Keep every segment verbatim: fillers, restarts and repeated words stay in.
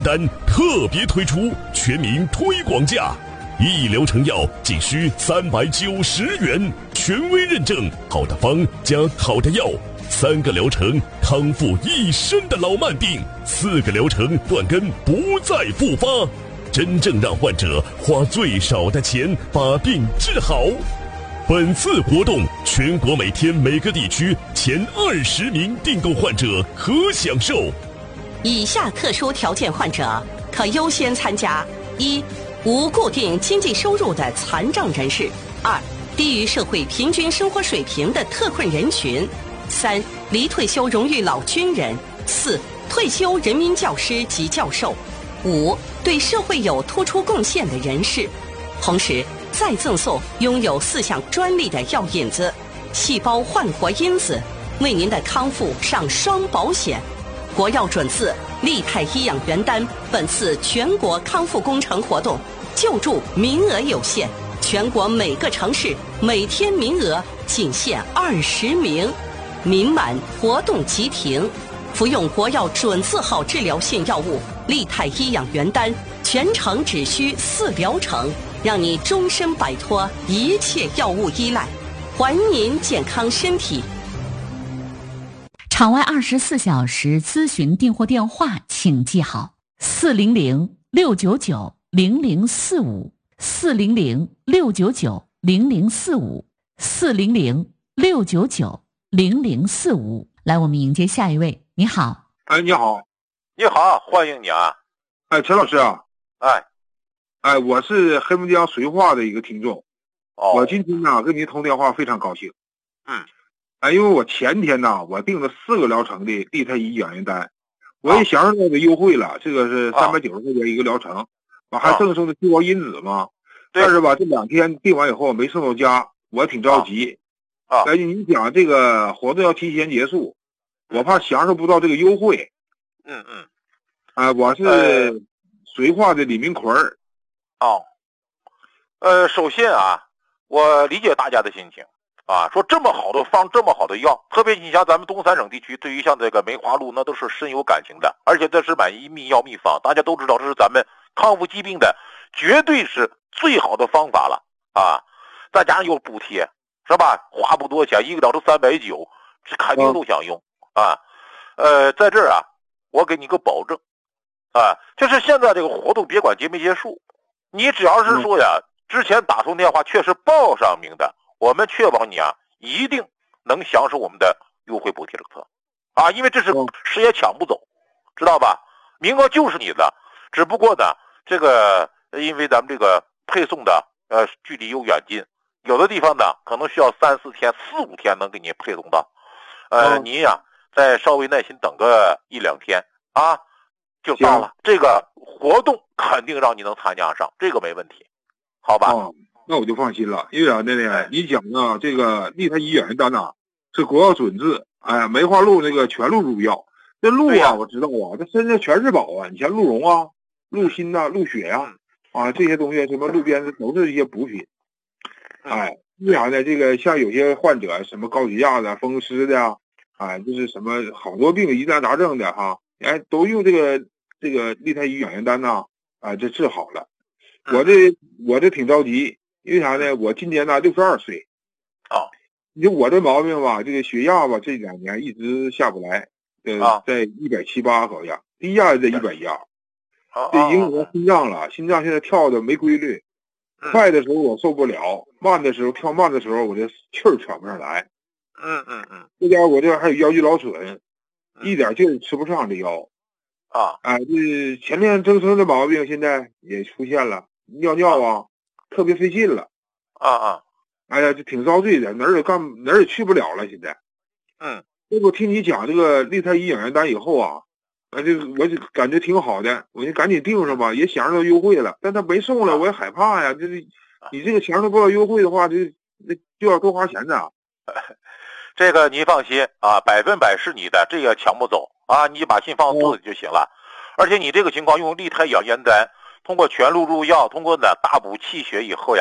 单特别推出全民推广价，一疗程药仅需三百九十元，权威认证，好的方加好的药，三个疗程康复一身的老慢病，四个疗程断根不再复发，真正让患者花最少的钱把病治好。本次活动，全国每天每个地区前二十名订购患者可享受。 以下特殊条件患者可优先参加：一、无固定经济收入的残障人士；二、低于社会平均生活水平的特困人群；三、离退休荣誉老军人；四、退休人民教师及教授；五、对社会有突出贡献的人士。同时，再赠送拥有四项专利的药引子、细胞焕活因子，为您的康复上双保险。国药准字利泰医养元丹本次全国康复工程活动救助名额有限，全国每个城市每天名额仅限二十名，名满活动即停。服用国药准字号治疗性药物利泰医养元丹，全程只需四疗程，让你终身摆脱一切药物依赖，还您健康身体。 场外二十四小时咨询订货电话，请记好：四零零六九九零零四五，四零零六九九零零四五，四零零六九九零零四五。来，我们迎接下一位。你好。 哎，你好。 你好，欢迎你啊。 哎，陈老师啊。 哎， 哎，我是黑龙江绥化的一个听众。 哦。 我今天呢跟您通电话非常高兴。 嗯。 哎，因为我前天呢，我订了四个疗程的利泰伊养元丹，我也享受到这个优惠了，这个是三百九十块钱一个疗程，我还赠送的细胞因子嘛。但是吧，这两天订完以后没送到家，我挺着急。 啊。 哎，你讲这个活动要提前结束，我怕享受不到这个优惠。 嗯嗯。 啊，我是绥化的李明奎儿。 哦。呃，首先啊，我理解大家的心情。啊，说这么好的方，这么好的药，特别你像咱们东三省地区，对于像这个梅花鹿，那都是深有感情的，而且这是买一秘药秘方，大家都知道这是咱们康复疾病的绝对是最好的方法了啊！再加上有补贴，是吧？花不多钱，一个疗程三百九，这肯定都想用啊。呃，在这儿啊，我给你个保证啊，就是现在这个活动别管结没结束，你只要是说呀，之前打通电话确实报上名的。我们确保你啊，一定能享受我们的优惠补贴政策，啊，因为这是谁也抢不走，知道吧？名额就是你的，只不过呢，这个因为咱们这个配送的呃距离有远近，有的地方呢可能需要三四天、四五天能给你配送到，呃，您呀再稍微耐心等个一两天啊，就到了。这个活动肯定让你能参加上，这个没问题，好吧？ 哦，那我就放心了，因为啥呢？你讲啊，这个利泰伊养元丹呐，是国药准字，哎呀，梅花鹿那个全鹿入药，这鹿啊，我知道啊，这身上全是宝啊，你像鹿茸啊、鹿心呐、鹿血呀，啊，这些东西什么鹿鞭子都是一些补品。哎，为啥呢？这个像有些患者什么高血压的、风湿的呀，哎，就是什么好多病疑难杂症的哈，哎，都用这个这个利泰伊养元丹呐，啊，这治好了。我这我这挺着急。因为啥呢？我今年呢六十二岁， 啊， 你说我这毛病吧，这个血压吧，这两年一直下不来，呃，在一百七八高压，低压在一百一二，这影响到心脏了，心脏现在跳的没规律，快的时候我受不了，慢的时候跳慢的时候我这气儿喘不上来， 嗯嗯嗯， 再加上我这还有腰肌劳损，一点劲儿吃不上这腰， 啊， 哎，这前面增生的毛病现在也出现了，尿尿啊。特别费劲了， 啊啊！ 哎呀，这挺遭罪的，哪儿也干哪儿也去不了了。现在， 嗯， 这我听你讲这个利泰伊养元丹以后啊，啊，这我就感觉挺好的，我就赶紧订上吧，也享受到优惠了。但他没送了，我也害怕呀。就是你这个享受不到优惠的话，就那就要多花钱的。 这个您放心啊，百分百是你的，这个抢不走啊，你把信放肚子就行了。而且你这个情况用利泰养元丹。通过全鹿入药，通过呢大补气血以后呀，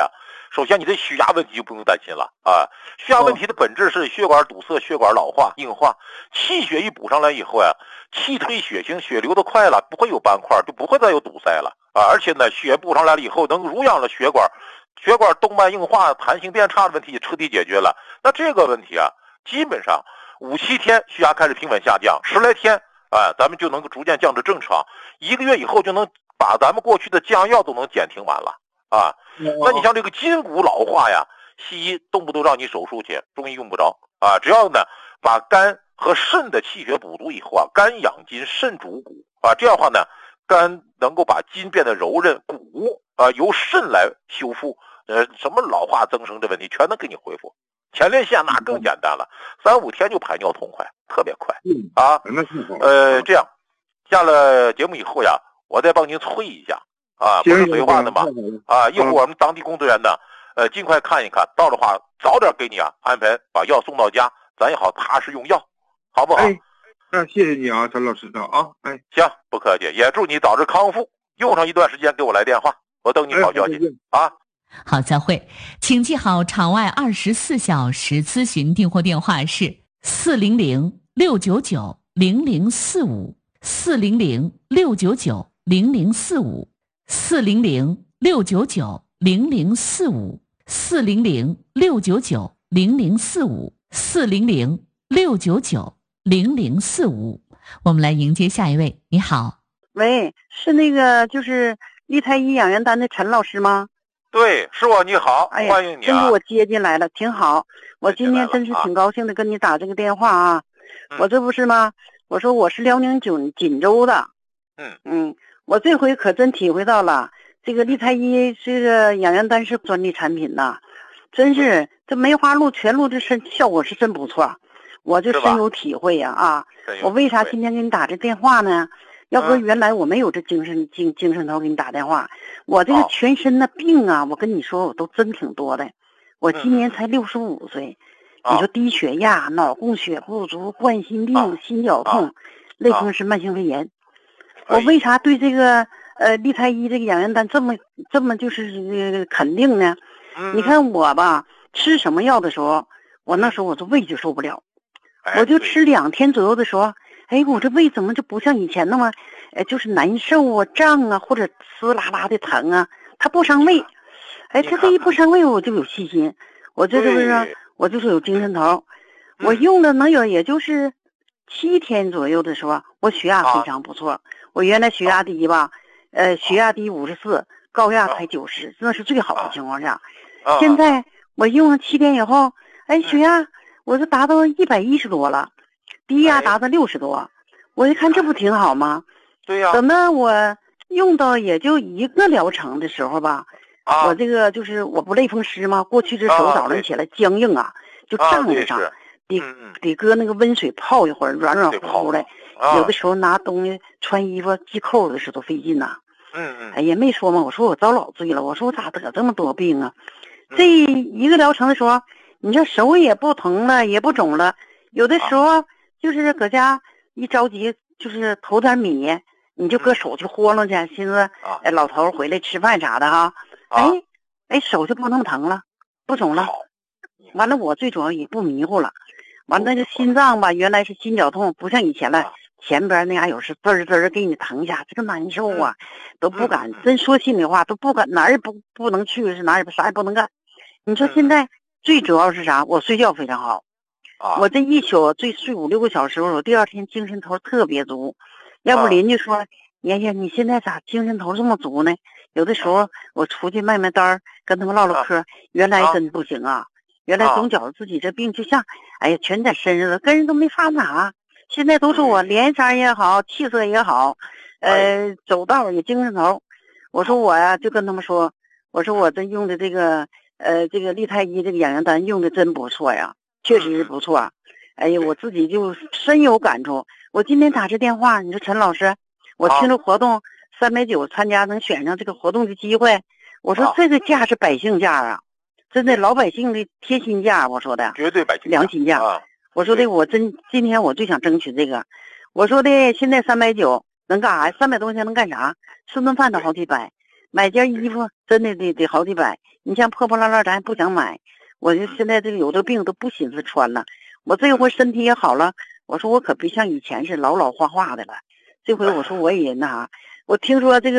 首先你的血压问题就不用担心了啊。血压问题的本质是血管堵塞、血管老化、硬化，气血一补上来以后呀，气推血行，血流得快了，不会有斑块，就不会再有堵塞了啊。而且呢，血补上来了以后，能濡养了血管，血管动脉硬化、弹性变差的问题也彻底解决了。那这个问题啊，基本上五七天血压开始平稳下降，十来天啊，咱们就能够逐渐降至正常，一个月以后就能把咱们过去的降药都能减停完了啊。那你像这个筋骨老化呀，西医动不动让你手术去，中医用不着啊。只要呢把肝和肾的气血补足以后啊，肝养筋，肾主骨啊，这样的话呢，肝能够把筋变得柔韧，骨啊由肾来修复，呃，什么老化增生的问题全能给你恢复。前列腺那更简单了，三五天就排尿痛快，特别快啊。呃，这样下了节目以后呀，我再帮您催一下啊，不是废话的嘛啊，一会儿我们当地工作人员呢，呃，尽快看一看，到的话早点给你啊安排把药送到家，咱也好踏实用药，好不好？ 哎，那谢谢你啊，陈老师的啊，哎， 行，不客气，也祝你早日康复，用上一段时间给我来电话，我等你好消息、哎、啊。 好，再会，请记好场外二十四小时咨询订货电话是四零零六九九零零四五四零零六九九零零四五四零零六九九零零四五四零零六九九零零四五四零零六九九零零四五。我们来迎接下一位。你好， 喂，是那个就是立太医养元丹的陈老师吗？ 对，是我，你好， 哎呀， 欢迎你啊！ 真给我接进来了，挺好。我今天真是挺高兴的，跟你打这个电话啊。 嗯、 我这不是吗？我说我是辽宁锦锦州的。 嗯嗯，我这回可真体会到了，这个立太医这个养元丹是专利产品呐，真是这梅花鹿全鹿这身效果是真不错，我就深有体会呀 啊, 啊！我为啥今天给你打这电话呢？要不原来我没有这精神精精神头给你打电话，我这个全身的病啊，我跟你说我都真挺多的。我今年才六十五岁，你说低血压、脑供血不足、冠心病、心绞痛、类风湿慢性肺炎，我为啥对这个呃立太医这个养元丹这么这么就是肯定呢？你看我吧，吃什么药的时候，我那时候我这胃就受不了，我就吃两天左右的时候。哎，我这胃怎么就不像以前那么，呃，就是难受啊、胀啊，或者呲啦啦的疼啊？它不伤胃。哎，它这一不伤胃，我就有信心，我这是不是？我就是有精神头。我用了能有也就是七天左右的时候，我血压非常不错。啊、我原来血压低吧，呃，血压低五十四，高压才九十，那是最好的情况下。啊、现在我用了七天以后，哎，血压我就达到一百一十多了。低压达到六十多，我一看这不挺好吗？ 对呀。 等到我用到也就一个疗程的时候吧，啊、我这个就是我不类风湿吗？过去这手早上起来僵硬啊，就胀着上， 啊、 得、嗯、得搁那个温水泡一会儿，软软乎乎的。啊、有的时候拿东西穿衣服系扣的时候都费劲呐、啊。 嗯嗯。 哎呀，没说嘛，我说我遭老罪了，我说我咋得这么多病啊？嗯、这一个疗程的时候，你这手也不疼了，也不肿了，有的时候。啊就是搁家一着急，就是投点米，你就搁手去豁楞去，寻思，哎，老头回来吃饭啥的哈，哎，哎，手就不那么疼了，不肿了。完了，我最主要也不迷糊了。完了，这心脏吧，原来是心绞痛，不像以前了，前边那嘎有时滋滋给你疼一下，这个难受啊，都不敢。真说心里话，都不敢，哪儿也不不能去，是哪儿也啥也不能干。你说现在最主要是啥？我睡觉非常好。我这一宿最睡五六个小时，我第二天精神头特别足。要不邻居说：“哎呀，你现在咋精神头这么足呢？”有的时候我出去卖卖单，跟他们唠唠嗑，原来真不行啊！原来总觉得自己这病就像，哎呀，全在身上了，跟人都没法拿。现在都说我脸色也好，气色也好，呃，走道也精神头。我说我呀，就跟他们说，我说我这用的这个呃这个立太医这个养元丹用的真不错呀。确实是不错，哎呀，我自己就深有感触。我今天打这电话，你说陈老师，我听着活动三百九参加能选上这个活动的机会，我说这个价是百姓价啊，真的老百姓的贴心价，我说的绝对百姓良心价。啊、我说的我真今天我最想争取这个，我说的现在三百九能干啥呀？三百多块钱能干啥？吃顿饭都好几百， 买件衣服真的得得好几百，你像破破烂烂咱还不想买，我就现在这个有的病都不寻思穿了。我这回身体也好了，我说我可别像以前是老老化化的了，这回我说我也那啥，我听说这个。